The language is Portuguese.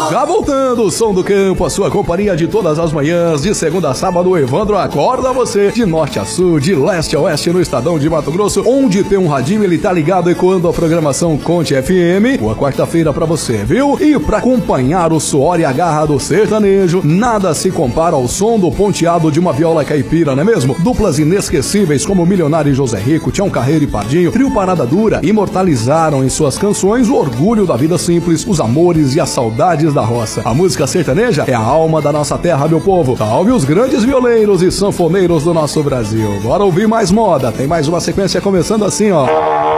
Já voltando, o Som do Campo, a sua companhia de todas as manhãs, de segunda a sábado, o Evandro acorda você, de norte a sul, de leste a oeste, no estadão de Mato Grosso, onde tem um radinho, ele tá ligado ecoando a programação Conte FM, boa quarta-feira pra você, viu? E pra acompanhar o suor e a garra do sertanejo, nada se compara ao som do ponteado de uma viola caipira, não é mesmo? Duplas inesquecíveis como Milionário e José Rico, Tião Carreiro e Pardinho, Trio Parada Dura, imortalizaram em suas canções o orgulho da vida simples, os amores e as saudades da roça. A música sertaneja é a alma da nossa terra, meu povo. Salve os grandes violeiros e sanfoneiros do nosso Brasil. Bora ouvir mais moda. Tem mais uma sequência começando assim, ó.